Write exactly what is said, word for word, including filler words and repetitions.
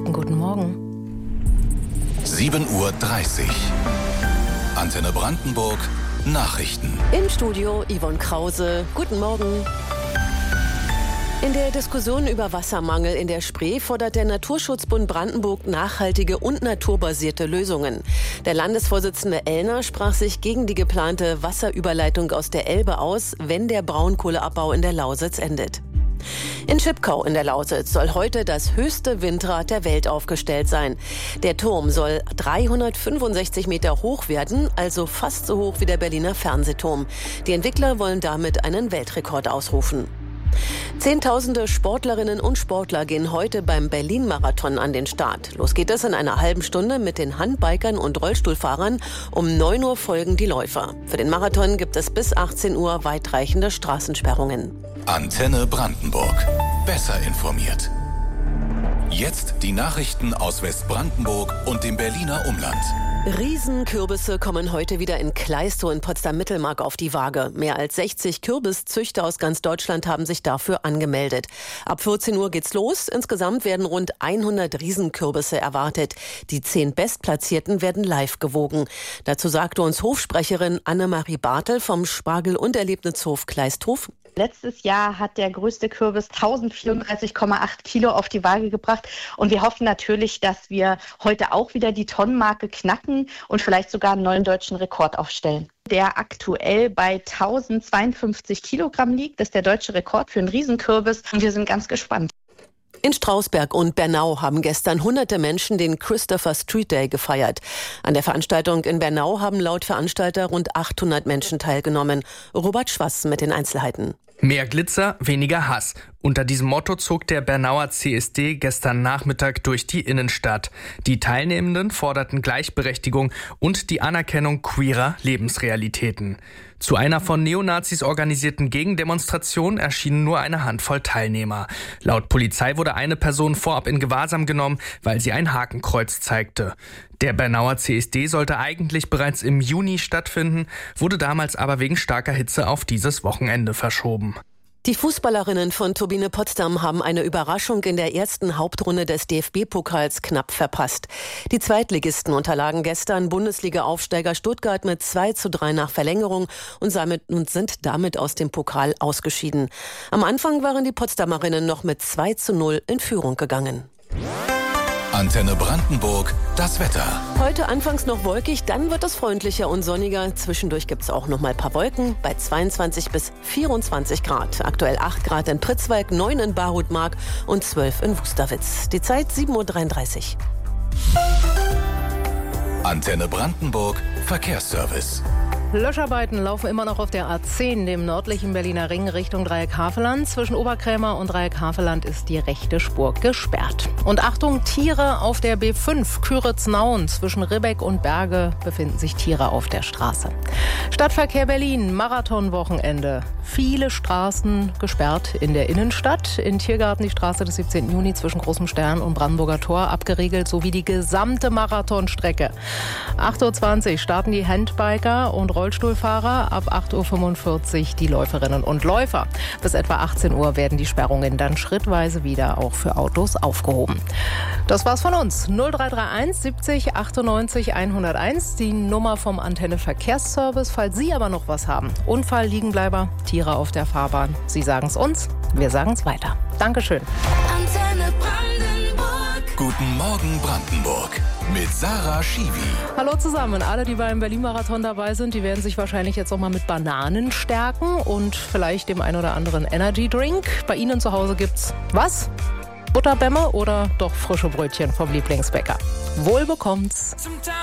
Nachrichten. Guten Morgen. sieben Uhr dreißig. Antenne Brandenburg. Nachrichten. Im Studio Yvonne Krause. Guten Morgen. In der Diskussion über Wassermangel in der Spree fordert der Naturschutzbund Brandenburg nachhaltige und naturbasierte Lösungen. Der Landesvorsitzende Ellner sprach sich gegen die geplante Wasserüberleitung aus der Elbe aus, wenn der Braunkohleabbau in der Lausitz endet. In Schipkau in der Lausitz soll heute das höchste Windrad der Welt aufgestellt sein. Der Turm soll dreihundertfünfundsechzig Meter hoch werden, also fast so hoch wie der Berliner Fernsehturm. Die Entwickler wollen damit einen Weltrekord ausrufen. Zehntausende Sportlerinnen und Sportler gehen heute beim Berlin-Marathon an den Start. Los geht es in einer halben Stunde mit den Handbikern und Rollstuhlfahrern. Um neun Uhr folgen die Läufer. Für den Marathon gibt es bis achtzehn Uhr weitreichende Straßensperrungen. Antenne Brandenburg. Besser informiert. Jetzt die Nachrichten aus Westbrandenburg und dem Berliner Umland. Riesenkürbisse kommen heute wieder in Kleistow in Potsdam-Mittelmark auf die Waage. Mehr als sechzig Kürbiszüchter aus ganz Deutschland haben sich dafür angemeldet. Ab vierzehn Uhr geht's los. Insgesamt werden rund hundert Riesenkürbisse erwartet. Die zehn Bestplatzierten werden live gewogen. Dazu sagte uns Hofsprecherin Annemarie Bartel vom Spargel- und Erlebnishof Kleisthof. Letztes Jahr hat der größte Kürbis tausendvierunddreißig Komma acht Kilo auf die Waage gebracht. Und wir hoffen natürlich, dass wir heute auch wieder die Tonnenmarke knacken und vielleicht sogar einen neuen deutschen Rekord aufstellen. Der aktuell bei tausendzweiundfünfzig Kilogramm liegt. Das ist der deutsche Rekord für einen Riesenkürbis. Und wir sind ganz gespannt. In Strausberg und Bernau haben gestern hunderte Menschen den Christopher Street Day gefeiert. An der Veranstaltung in Bernau haben laut Veranstalter rund achthundert Menschen teilgenommen. Robert Schwass mit den Einzelheiten. Mehr Glitzer, weniger Hass. Unter diesem Motto zog der Bernauer C S D gestern Nachmittag durch die Innenstadt. Die Teilnehmenden forderten Gleichberechtigung und die Anerkennung queerer Lebensrealitäten. Zu einer von Neonazis organisierten Gegendemonstration erschienen nur eine Handvoll Teilnehmer. Laut Polizei wurde eine Person vorab in Gewahrsam genommen, weil sie ein Hakenkreuz zeigte. Der Bernauer C S D sollte eigentlich bereits im Juni stattfinden, wurde damals aber wegen starker Hitze auf dieses Wochenende verschoben. Die Fußballerinnen von Turbine Potsdam haben eine Überraschung in der ersten Hauptrunde des D F B-Pokals knapp verpasst. Die Zweitligisten unterlagen gestern Bundesliga-Aufsteiger Stuttgart mit zwei zu drei nach Verlängerung und sind damit aus dem Pokal ausgeschieden. Am Anfang waren die Potsdamerinnen noch mit zwei zu null in Führung gegangen. Antenne Brandenburg, das Wetter. Heute anfangs noch wolkig, dann wird es freundlicher und sonniger. Zwischendurch gibt es auch noch mal ein paar Wolken bei zweiundzwanzig bis vierundzwanzig Grad. Aktuell acht Grad in Pritzwalk, neun in Barhutmark und zwölf in Wusterwitz. Die Zeit sieben Uhr dreiunddreißig. Antenne Brandenburg, Verkehrsservice. Löscharbeiten laufen immer noch auf der A zehn, dem nördlichen Berliner Ring, Richtung Dreieck-Havelland. Zwischen Oberkrämer und Dreieck-Havelland ist die rechte Spur gesperrt. Und Achtung, Tiere auf der B fünf, Küritz-Nauen. Zwischen Ribbeck und Berge befinden sich Tiere auf der Straße. Stadtverkehr Berlin, Marathonwochenende. Viele Straßen gesperrt in der Innenstadt. In Tiergarten die Straße des siebzehnten Juni zwischen Großem Stern und Brandenburger Tor abgeriegelt, sowie die gesamte Marathonstrecke. acht Uhr zwanzig starten die Handbiker und Rollstuhlfahrer, ab acht Uhr fünfundvierzig die Läuferinnen und Läufer. Bis etwa achtzehn Uhr werden die Sperrungen dann schrittweise wieder auch für Autos aufgehoben. Das war's von uns. null drei drei eins siebzig achtundneunzig hunderteins, die Nummer vom Antenne Verkehrsservice. Falls Sie aber noch was haben, Unfall, Liegenbleiber, Tiere auf der Fahrbahn, Sie sagen es uns, wir sagen es weiter. Dankeschön. Antenne Brandenburg. Guten Morgen Brandenburg. Mit Sarah Schiwi. Hallo zusammen. Alle, die beim Berlin-Marathon dabei sind, die werden sich wahrscheinlich jetzt noch mal mit Bananen stärken und vielleicht dem ein oder anderen Energy-Drink. Bei Ihnen zu Hause gibt's was? Butterbämme oder doch frische Brötchen vom Lieblingsbäcker? Wohl bekommt's.